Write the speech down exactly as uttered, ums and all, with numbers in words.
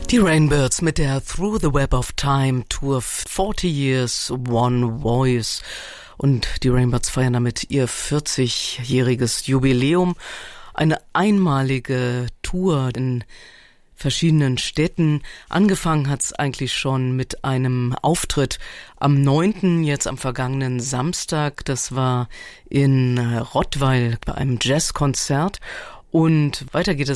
Die Rainbirds mit der Through the Web of Time Tour forty Years, One Voice. Und die Rainbirds feiern damit ihr vierzigjähriges Jubiläum. Eine einmalige Tour in verschiedenen Städten. Angefangen hat's eigentlich schon mit einem Auftritt am neunten, jetzt am vergangenen Samstag. Das war in Rottweil bei einem Jazzkonzert. Und weiter geht es